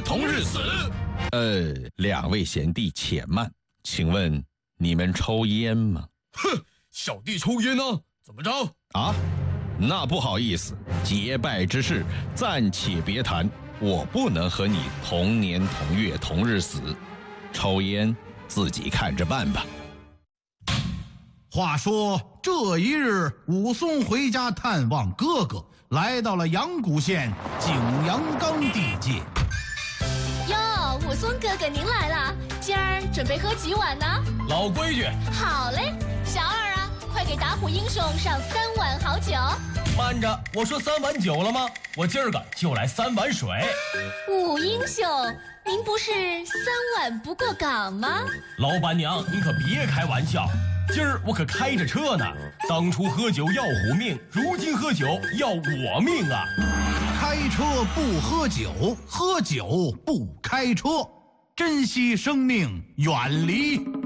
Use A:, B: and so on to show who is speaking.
A: 同日死。
B: 两位贤弟且慢，请问你们抽烟吗？
A: 哼，小弟抽烟呢，怎么着？
B: 啊，那不好意思，结拜之事暂且别谈，我不能和你同年同月同日死，抽烟自己看着办吧。
C: 话说这一日，武松回家探望哥哥，来到了阳谷县景阳冈地界。
D: 哟，武松哥哥您来了，今儿准备喝几碗呢？
A: 老规矩。
D: 好嘞，小二啊，快给打虎英雄上3碗好酒。
A: 慢着，我说3碗酒了吗？我今儿个就来3碗水。
D: 武英雄，您不是3碗不过岗吗？
A: 老板娘，您可别开玩笑，今儿我可开着车呢。当初喝酒要虎命，如今喝酒要我命啊！
C: 开车不喝酒，喝酒不开车，珍惜生命，远离